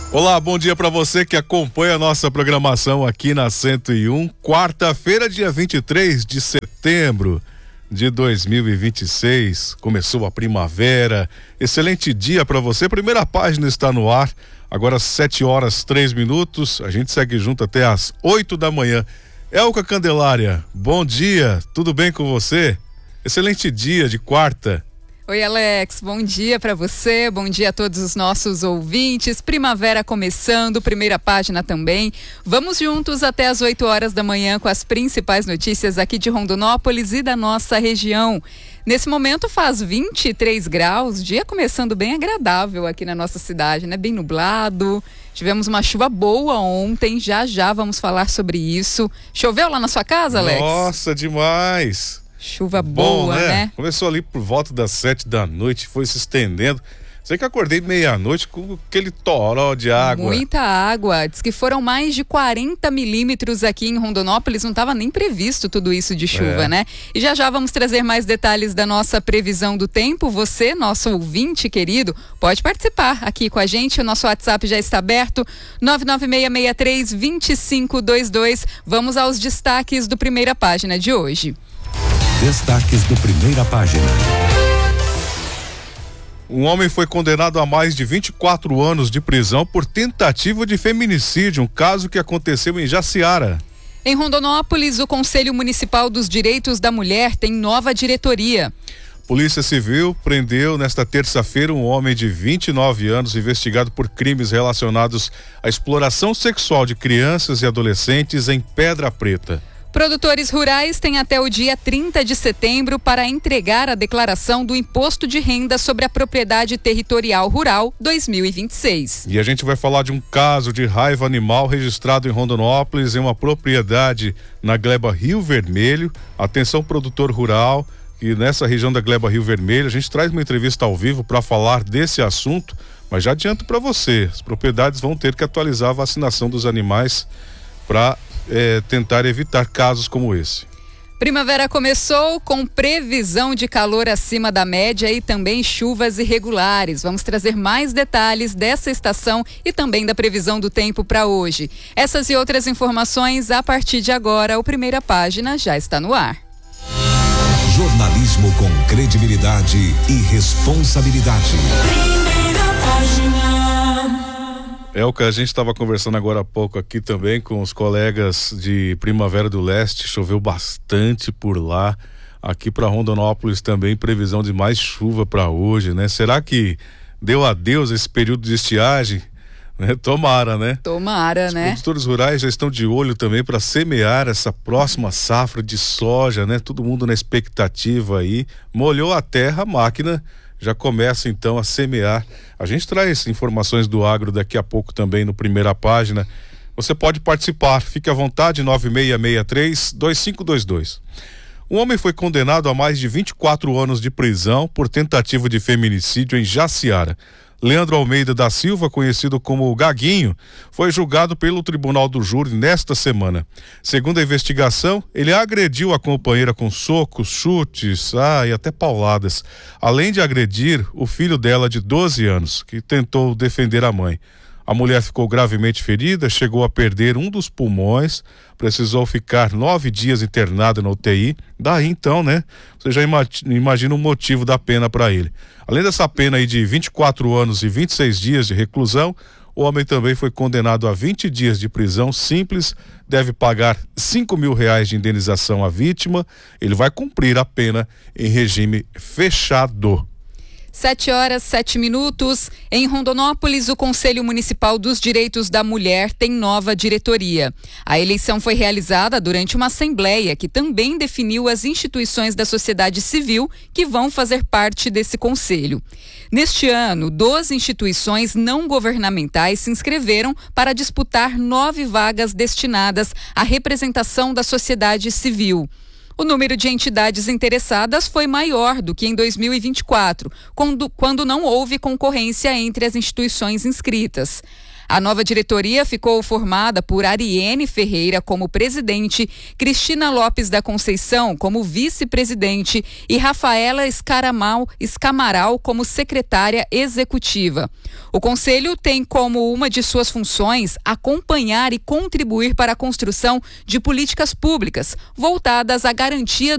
Olá, bom dia para você que acompanha a nossa programação aqui na 101. Quarta-feira, dia 23 de setembro de 2026. Começou a primavera. Excelente dia para você. Primeira página está no ar. Agora 7h03. A gente segue junto até às 8 da manhã. Elka Candelária, bom dia. Tudo bem com você? Excelente dia de quarta. Oi, Alex, bom dia para você, bom dia a todos os nossos ouvintes. Primavera começando, primeira página também. Vamos juntos até as 8 horas da manhã com as principais notícias aqui de Rondonópolis e da nossa região. Nesse momento faz 23 graus, dia começando bem agradável aqui na nossa cidade, né? Bem nublado, tivemos uma chuva boa ontem, já vamos falar sobre isso. Choveu lá na sua casa, Alex? Nossa, demais! Chuva boa, né? Começou ali por volta das 7 da noite, foi se estendendo. Sei que acordei meia-noite com aquele toró de água. Muita água. Diz que foram mais de 40 milímetros aqui em Rondonópolis. Não estava nem previsto tudo isso de chuva, né? E já vamos trazer mais detalhes da nossa previsão do tempo. Você, nosso ouvinte querido, pode participar aqui com a gente. O nosso WhatsApp já está aberto, 99663-2522. Vamos aos destaques do Primeira Página de hoje. Destaques do Primeira Página. Um homem foi condenado a mais de 24 anos de prisão por tentativa de feminicídio, um caso que aconteceu em Jaciara. Em Rondonópolis, o Conselho Municipal dos Direitos da Mulher tem nova diretoria. Polícia Civil prendeu nesta terça-feira um homem de 29 anos investigado por crimes relacionados à exploração sexual de crianças e adolescentes em Pedra Preta. Produtores rurais têm até o dia 30 de setembro para entregar a declaração do Imposto de Renda sobre a Propriedade Territorial Rural 2026. E a gente vai falar de um caso de raiva animal registrado em Rondonópolis, em uma propriedade na Gleba Rio Vermelho. Atenção, produtor rural, e nessa região da Gleba Rio Vermelho, a gente traz uma entrevista ao vivo para falar desse assunto, mas já adianto para você, as propriedades vão ter que atualizar a vacinação dos animais para tentar evitar casos como esse. Primavera começou com previsão de calor acima da média e também chuvas irregulares. Vamos trazer mais detalhes dessa estação e também da previsão do tempo para hoje. Essas e outras informações a partir de agora. O Primeira Página já está no ar. Jornalismo com credibilidade e responsabilidade. Primeira Página. Elka, a gente estava conversando agora há pouco aqui também com os colegas de Primavera do Leste, choveu bastante por lá. Aqui para Rondonópolis também previsão de mais chuva para hoje, né? Será que deu adeus esse período de estiagem? Né? Tomara, né? Tomara, né? Os produtores rurais já estão de olho também para semear essa próxima safra de soja, né? Todo mundo na expectativa aí. Molhou a terra, a máquina já começa então a semear. A gente traz informações do agro daqui a pouco também no Primeira Página. Você pode participar, fique à vontade, 9663-2522. Um homem foi condenado a mais de 24 anos de prisão por tentativa de feminicídio em Jaciara. Leandro Almeida da Silva, conhecido como Gaguinho, foi julgado pelo Tribunal do Júri nesta semana. Segundo a investigação, ele agrediu a companheira com socos, chutes, e até pauladas, além de agredir o filho dela de 12 anos, que tentou defender a mãe. A mulher ficou gravemente ferida, chegou a perder um dos pulmões, precisou ficar 9 dias internada na UTI. Daí então, né? Você já imagina o motivo da pena para ele. Além dessa pena aí de 24 anos e 26 dias de reclusão, o homem também foi condenado a 20 dias de prisão simples, deve pagar R$5.000 de indenização à vítima. Ele vai cumprir a pena em regime fechado. 7h07. Em Rondonópolis, o Conselho Municipal dos Direitos da Mulher tem nova diretoria. A eleição foi realizada durante uma assembleia que também definiu as instituições da sociedade civil que vão fazer parte desse conselho. Neste ano, 12 instituições não governamentais se inscreveram para disputar 9 vagas destinadas à representação da sociedade civil. O número de entidades interessadas foi maior do que em 2024, quando não houve concorrência entre as instituições inscritas. A nova diretoria ficou formada por Ariene Ferreira como presidente, Cristina Lopes da Conceição como vice-presidente e Rafaela Escamaral como secretária executiva. O conselho tem como uma de suas funções acompanhar e contribuir para a construção de políticas públicas voltadas à garantia